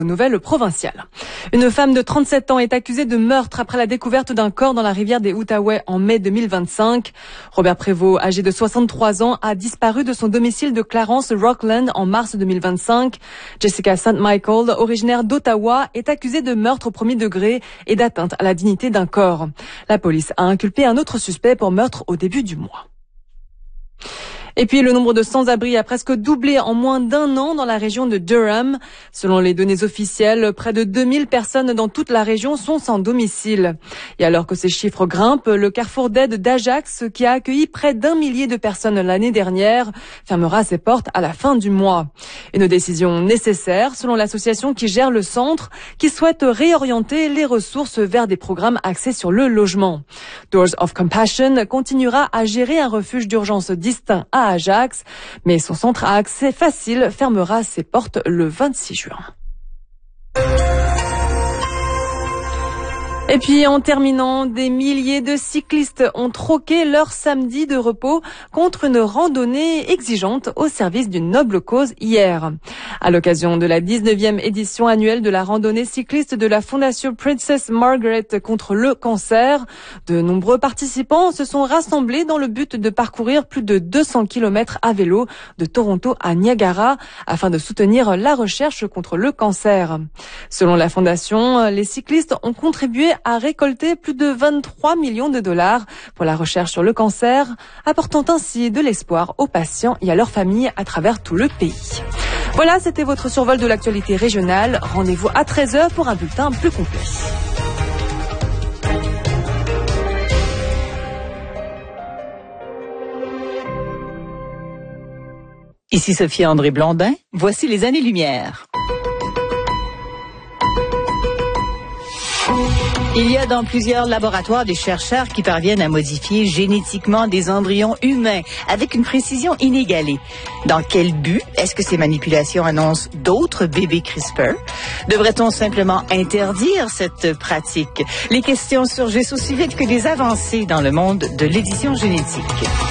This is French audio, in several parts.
Nouvelles provinciales. Une femme de 37 ans est accusée de meurtre après la découverte d'un corps dans la rivière des Outaouais en mai 2025. Robert Prévost, âgé de 63 ans, a disparu de son domicile de Clarence Rockland en mars 2025. Jessica St. Michael, originaire d'Ottawa, est accusée de meurtre au premier degré et d'atteinte à la dignité d'un corps. La police a inculpé un autre suspect pour meurtre au début du mois. Et puis le nombre de sans-abri a presque doublé en moins d'un an dans la région de Durham. Selon les données officielles, près de 2000 personnes dans toute la région sont sans domicile. Et alors que ces chiffres grimpent, le carrefour d'aide d'Ajax, qui a accueilli près d'1 millier de personnes l'année dernière, fermera ses portes à la fin du mois. Une décision nécessaire selon l'association qui gère le centre, qui souhaite réorienter les ressources vers des programmes axés sur le logement. Doors of Compassion continuera à gérer un refuge d'urgence distinct à Ajax, mais son centre à accès facile fermera ses portes le 26 juin. Et puis en terminant, des milliers de cyclistes ont troqué leur samedi de repos contre une randonnée exigeante au service d'une noble cause hier. À l'occasion de la 19e édition annuelle de la randonnée cycliste de la Fondation Princess Margaret contre le cancer, de nombreux participants se sont rassemblés dans le but de parcourir plus de 200 km à vélo de Toronto à Niagara afin de soutenir la recherche contre le cancer. Selon la Fondation, les cyclistes ont contribué à récolter plus de 23 millions de dollars pour la recherche sur le cancer, apportant ainsi de l'espoir aux patients et à leurs familles à travers tout le pays. Voilà, c'était votre survol de l'actualité régionale. Rendez-vous à 13h pour un bulletin plus complet. Ici Sophie-André Blondin, voici les années-lumière. Il y a dans plusieurs laboratoires des chercheurs qui parviennent à modifier génétiquement des embryons humains avec une précision inégalée. Dans quel but est-ce que ces manipulations annoncent d'autres bébés CRISPR? Devrait-on simplement interdire cette pratique? Les questions surgissent aussi vite que les avancées dans le monde de l'édition génétique.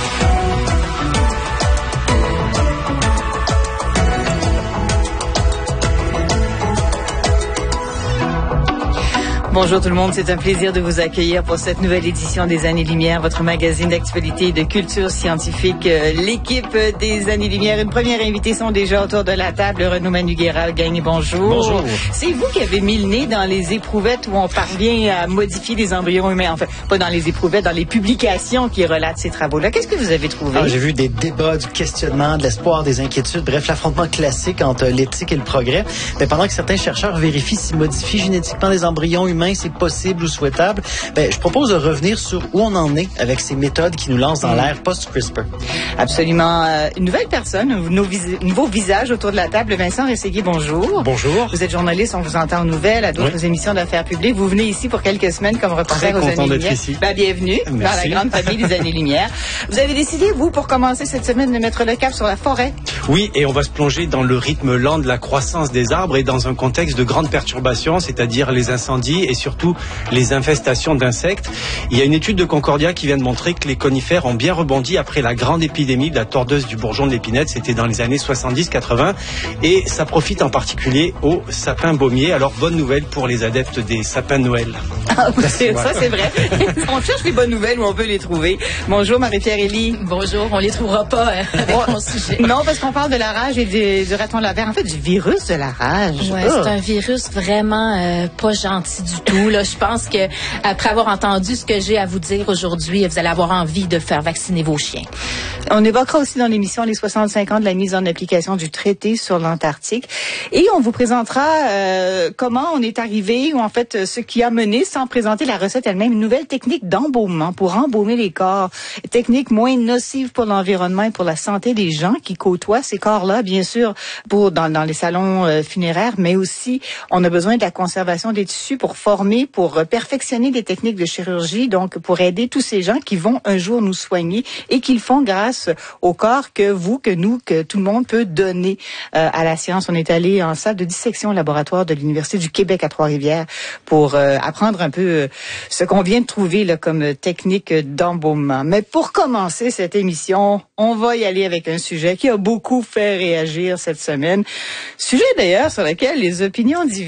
Bonjour tout le monde, c'est un plaisir de vous accueillir pour cette nouvelle édition des Années-Lumière, votre magazine d'actualité et de culture scientifique. L'équipe des Années-Lumière, une première invitée sont déjà autour de la table. Renaud Manuguera, Gagné, bonjour. Bonjour. C'est vous qui avez mis le nez dans les éprouvettes où on parvient à modifier des embryons humains. Enfin, pas dans les éprouvettes, dans les publications qui relatent ces travaux-là. Qu'est-ce que vous avez trouvé? J'ai vu des débats, du questionnement, de l'espoir, des inquiétudes, bref, l'affrontement classique entre l'éthique et le progrès. Mais pendant que certains chercheurs vérifient si modifier génétiquement des embryons humains c'est possible ou souhaitable, je propose de revenir sur où on en est avec ces méthodes qui nous lancent dans l'ère post-CRISPR. Absolument. Une nouvelle personne, un nouveau visage autour de la table. Vincent Rességuier, bonjour. Bonjour. Vous êtes journaliste, on vous entend en nouvelles, à d'autres émissions d'affaires publiques. Vous venez ici pour quelques semaines comme reporter aux Années-Lumière. Bienvenue Merci. dans la grande famille des Années-Lumière. Vous avez décidé, vous, pour commencer cette semaine, de mettre le cap sur la forêt. Oui, et on va se plonger dans le rythme lent de la croissance des arbres et dans un contexte de grande perturbation, c'est-à-dire les incendies et surtout les infestations d'insectes. Il y a une étude de Concordia qui vient de montrer que les conifères ont bien rebondi après la grande épidémie de la tordeuse du bourgeon de l'épinette. C'était dans les années 70-80 et ça profite en particulier aux sapins baumiers. Alors, bonne nouvelle pour les adeptes des sapins de Noël. Ah, c'est vrai. On cherche les bonnes nouvelles où on peut les trouver. Bonjour Marie-Pierre Elie. Bonjour, on les trouvera pas avec mon sujet. Non, parce qu'on parle de la rage et du raton laveur. En fait, du virus de la rage. Ouais, c'est un virus vraiment pas gentil du tout. Là, je pense que après avoir entendu ce que j'ai à vous dire aujourd'hui, vous allez avoir envie de faire vacciner vos chiens. On évoquera aussi dans l'émission les 65 ans de la mise en application du traité sur l'Antarctique. Et on vous présentera comment on est arrivé, ou en fait ce qui a mené, sans présenter la recette elle-même, une nouvelle technique d'embaumement pour embaumer les corps. Technique moins nocive pour l'environnement et pour la santé des gens qui côtoient ces corps-là, bien sûr, dans les salons funéraires, mais aussi on a besoin de la conservation des tissus pour former, pour perfectionner des techniques de chirurgie, donc pour aider tous ces gens qui vont un jour nous soigner et qui le font grâce au corps que vous, que nous, que tout le monde peut donner à la science. On est allé en salle de dissection au laboratoire de l'Université du Québec à Trois-Rivières pour apprendre un peu ce qu'on vient de trouver là, comme technique d'embaumement. Mais pour commencer cette émission, on va y aller avec un sujet qui a beaucoup fait réagir cette semaine. Sujet d'ailleurs sur lequel les opinions divergent.